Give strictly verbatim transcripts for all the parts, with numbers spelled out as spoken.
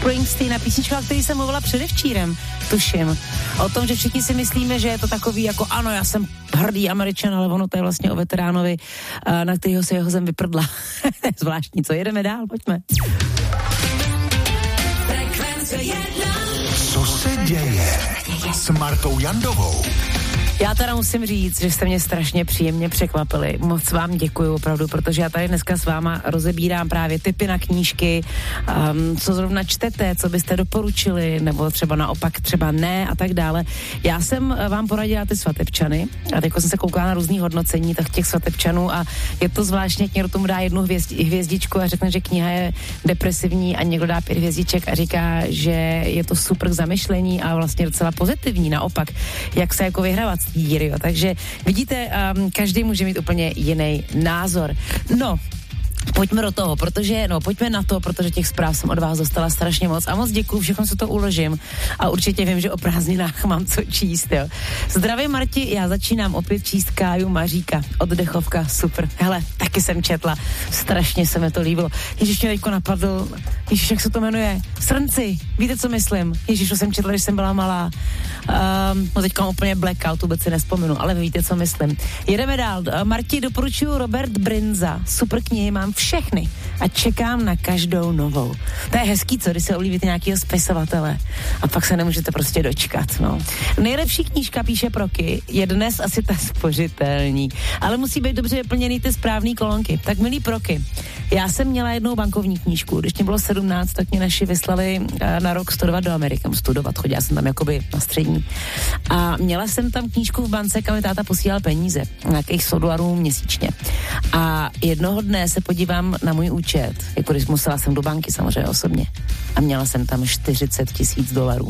Springsteen, písnička, o který jsem mluvila předevčírem, tuším. O tom, že všichni si myslíme, že je to takový jako ano, já jsem hrdý Američan, ale ono to je vlastně o veteránovi, na kterého se jeho zem vyprdla. Zvláštní, co? Jedeme dál, pojďme. Co se děje s Martou Jandovou? Já teda musím říct, že jste mě strašně příjemně překvapili. Moc vám děkuju opravdu, protože já tady dneska s váma rozebírám právě tipy na knížky, um, co zrovna čtete, co byste doporučili, nebo třeba naopak třeba ne a tak dále. Já jsem vám poradila ty svatebčany a teď jsem se koukala na různý hodnocení tak těch svatebčanů a je to zvláštně, někdo tomu dá jednu hvězdi, hvězdičku a řekne, že kniha je depresivní a někdo dá pět hvězdiček a říká, že je to super k zamyšlení a vlastně docela pozitivní, naopak, jak se jako vyhrávat díry, jo. Takže vidíte, um, každý může mít úplně jiný názor. No, pojďme do toho, protože, no, pojďme na to, protože těch zpráv jsem od vás dostala strašně moc a moc děkuju, všechno se to uložím a určitě vím, že o prázdninách mám co číst, jo. Zdravím Marti, já začínám opět číst Káju Maříka, oddechovka, super. Hele, taky jsem četla, strašně se mi to líbilo. Ježiš, mě teďko napadl, ježiš, jak se to jmenuje? Srnci, víte, co myslím? Ježiš, to jsem četla, když jsem byla malá. Um, no teďka mám úplně blackout, vůbec si nespomenu, ale víte, co myslím. Jedeme dál. Marti, doporučuju Robert Brinza, super knihy, mám všechny a čekám na každou novou. To je hezký, co, když se oblíbíte nějakého spisovatele a pak se nemůžete prostě dočkat, no. Nejlepší knížka, píše Proky, je dnes asi ta spořitelní, ale musí být dobře vyplněný ty správný kolonky. Tak milí Proky, já jsem měla jednou bankovní knížku, když mě bylo sedmnáct, tak mě naši vyslali na rok studovat do Ameriky, studovat, chodila jsem tam jakoby na střední a měla jsem tam knížku v bance, kam mi táta posílal peníze, nějakých sto dolarů měsíčně. A jednoho dne se podívám na můj účet, jako když musela jsem do banky samozřejmě osobně a měla jsem tam čtyřicet tisíc dolarů.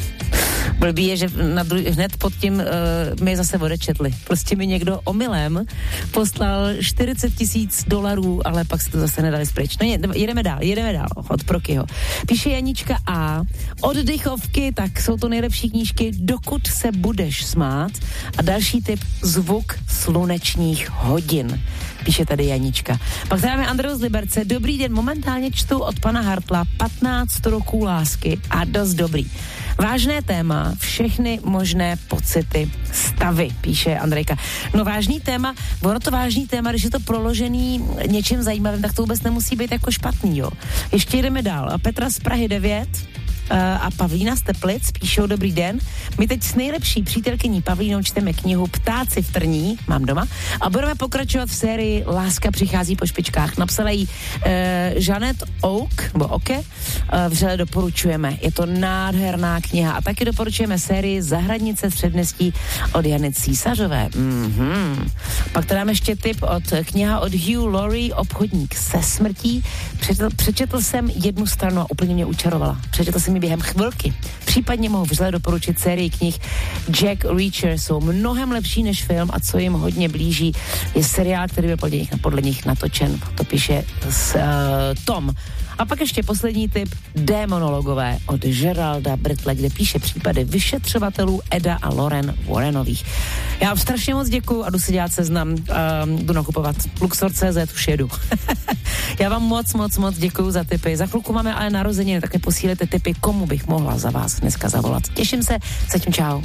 Blbý je, že na dru- hned pod tím uh, mi zase odečetli. Prostě mi někdo omylem poslal čtyřicet tisíc dolarů, ale pak se to zase nedali spryč. No jedeme dál, jedeme dál od Prokyho. Píše Janička A. Oddechovky, tak jsou to nejlepší knížky, dokud se budeš smát. A další tip, zvuk slunečních hodin. Píše tady Janička. Pak tady máme Andreu z Liberce. Dobrý den, momentálně čtu od pana Hartla patnáct roků lásky a dost dobrý. Vážné téma, všechny možné pocity, stavy, píše Andrejka. No vážný téma, ono to vážný téma, když je to proložený něčím zajímavým, tak to vůbec nemusí být jako špatný, jo. Ještě jdeme dál. Petra z Prahy devět a Pavlína z Teplic píšou dobrý den. My teď s nejlepší přítelkyní Pavlínou čteme knihu Ptáci v trní, mám doma, a budeme pokračovat v sérii Láska přichází po špičkách. Napsala jí uh, Janet Oak, nebo Oke, uh, vřele doporučujeme. Je to nádherná kniha a taky doporučujeme sérii Zahradnice v předměstí od Jany Císařové. Mm-hmm. Pak tady máme ještě tip od kniha od Hugh Laurie, Obchodník se smrtí. Přečetl, přečetl jsem jednu stranu a úplně mě učarovala. Přečetl jsem ji během chvilky. Případně mohu vřele doporučit sérii knih Jack Reacher, jsou mnohem lepší než film a co jim hodně blíží, je seriál, který byl podle nich, podle nich natočen. To píše s, uh, Tom. A pak ještě poslední tip, Démonologové od Geralda Brittle, kde píše případy vyšetřovatelů Eda a Lauren Warrenových. Já vám strašně moc děkuju a jdu si dělat seznam, um, jdu nakupovat Luxor tečka cé zet, už jedu. Já vám moc, moc, moc děkuju za tipy. Za chvilku máme ale narozeniny, tak mi posílete tipy, komu bych mohla za vás dneska zavolat. Těším se, zatím čau.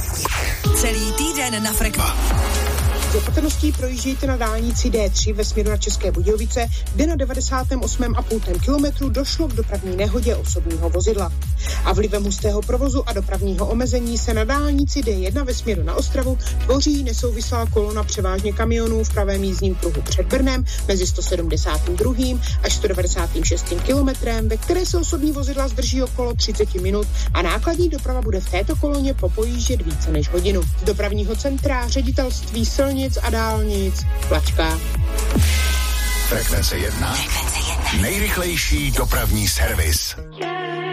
Celý týden na Frekvenci. Z opatrností projíždějte na dálnici D tři ve směru na České Budějovice, kde na devadesát osm celá pět kilometru došlo k dopravní nehodě osobního vozidla. A vlivem hustého provozu a dopravního omezení se na dálnici D jedna ve směru na Ostravu tvoří nesouvislá kolona převážně kamionů v pravém jízdním pruhu před Brnem mezi sto sedmdesát dva až sto devadesát šest kilometrem, ve které se osobní vozidla zdrží okolo třicet minut a nákladní doprava bude v této koloně popojíždět více než hodinu. Z dopravního centra Ředitelství silnic a dálnic Plačka. Frekvence jedna. Frekvence jedna. Nejrychlejší dopravní servis.